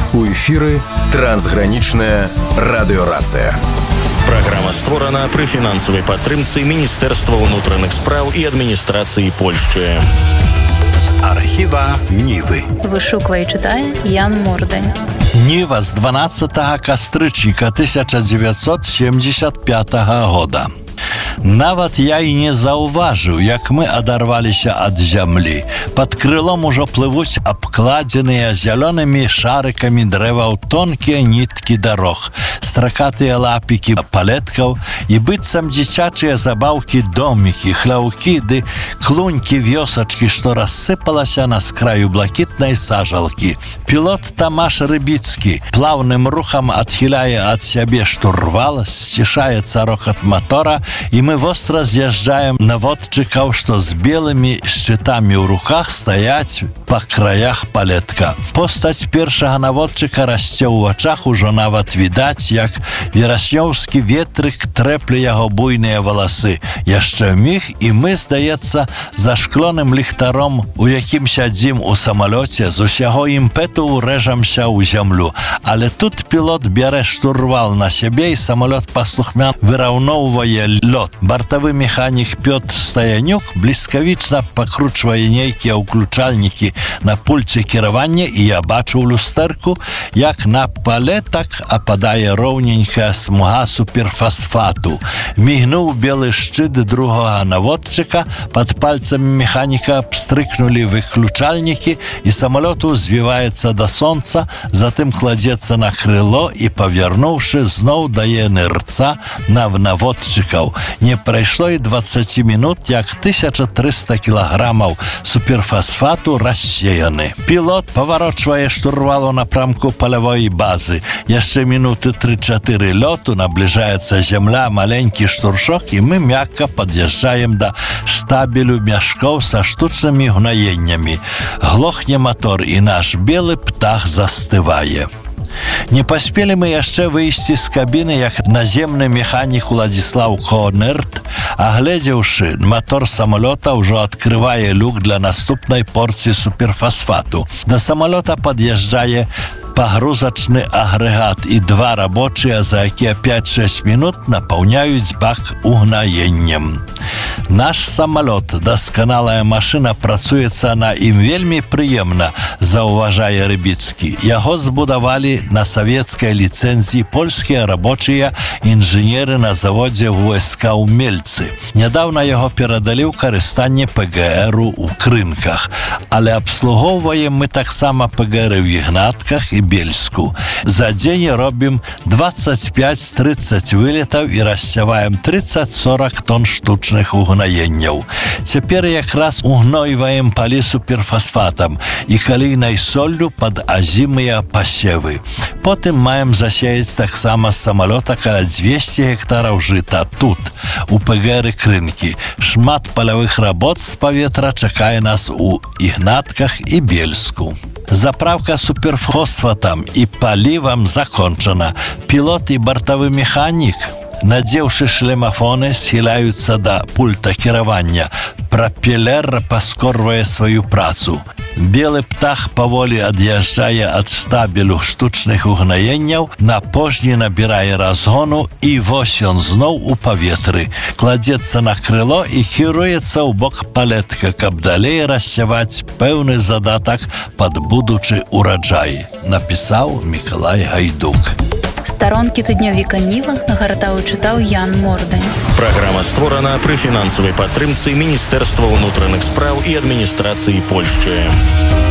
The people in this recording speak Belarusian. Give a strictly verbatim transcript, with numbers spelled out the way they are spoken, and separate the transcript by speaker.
Speaker 1: У эфіры трансгранічная радыёрацыя.
Speaker 2: Праграма створана пры фінансавай падтрымцы Міністэрства ўнутраных спраў і адміністрацыі Польшчы.
Speaker 3: З архіва Нівы.
Speaker 4: Вышуквае і чытае Ян Мордань.
Speaker 3: Ніва з дванаццатага кастрычніка тысяча дзевяцьсот семьдесят пятага года. Нават я і не заўважыў, як мы адарваліся ад зямлі. Пад крылом ужо плывуць абкладзеныя зялёнымі шарыкамі дрэваў тонкія ніткі дарог, стракатыя лапікі палеткаў і быццам дзіцячыя забаўкі домікі, хляўкі ды клунькі вёсачкі, што рассыпалася на скраю блакітнай сажалкі. Пілот Тамаш Рыбіцкі плаўным рухам адхіляе ад сябе штурвал, сцішаецца рокат мотора, і мы востра з'язджаем наводчыкаў, што з белымі шчытамі ў руках стаяць па краях палетка. Постаць першага наводчыка расце ў вачах, ужо нават відаць, як вераснёўскі ветрык трэпле яго буйныя валасы. Яшчэ міг, і мы, здаецца, за шклоным ліхтаром, у якім сядзім у самалёце, з усяго імпэту урэжамся ў зямлю. Але тут пілот бярэ штурвал на сябе, і самалёт паслухмяна выраўноўвае лёт. Бартавы механік Пётр Стаянюк бліскавічна пакручвае нейкія ўключальнікі на пульце кіравання, і я бачу ў люстэрку, як на палетак ападае роўненькая смуга суперфасфату. Мігнуў белы шчыт другога наводчыка, пад пальцамі механіка абстрыкнулі выключальнікі, і самалёт узвіваецца да сонца, затым кладзецца на крыло і, павярнуўшы, зноў дае нырца на наводчыкаў. Не прайшло і дваццаць мінут, як тысяча трыста кілаграмаў суперфасфату рассеяны. Пілот паварочвае штурвал у напрамку палявой базы. Яшчэ мінуты тры-чатыры лёту, набліжаецца зямля, маленькі штуршок, і мы мякка пад'язджаем да штабелю мяшкоў са штучнымі гнаеннямі. Глохне мотор, і наш белы птах застывае. Не паспелі мы яшчэ выйсці з кабіны, як наземны механік Уладзіслаў Конерт, агледзеўшы мотор самалёта, ўжо адкрывае люк для наступнай порцыі суперфасфату. Да самалёта пад'язджае пагрузачны агрэгат і два рабочыя, за якія пяць-шэсць мінут напаўняюць бак угнаеннем. Наш самалёт, дасканалая машына, працуецца на ім вельмі прыемна, заўважае Рыбіцкі. Яго збудавалі на савецкай ліцэнзіі польскія рабочыя інжынеры на заводзе войска ў Мельцы. Нядаўна яго перадалі ў карыстанне ПГРу ў Крынках, але абслугоўваем мы таксама ПГРы ў Ігнатках і Бельску. За дзень робім дваццаць пяць-трыццаць вылетаў і рассяваем трыццаць-сорак тонн штучных угнаенняў. Цяпер якраз угнойваем палі суперфасфатам і калійнай соллю пад азімыя пасевы. Потым маем засеяць таксама з самалёта каля дзвесце гектараў жыта тут, у ПГРы Крынкі. Шмат палявых работ з паветра чакае нас у Ігнатках і Бельску. Заправка суперфосфатам і палівам закончана. Пілот і бартавы механік, надзеўшы шлемафоны, схіляюцца да пульта кіравання. Прапелер паскорвае сваю працу. Белы птах паволі ад'язджае ад штабелю штучных угнаенняў, на пожні набірае разгону, і вось ён зноў у паветры. Кладзецца на крыло і кіруецца ў бок палетка, каб далей рассяваць пэўны задатак пад будучы ураджай, напісаў Мікалай Гайдук.
Speaker 4: Старонкі тыднявіка Ніва нагартаў і чытаў Ян Мордань.
Speaker 2: Праграма створана пры фінансавай падтрымцы Міністэрства ўнутраных спраў і адміністрацыі Польшчы.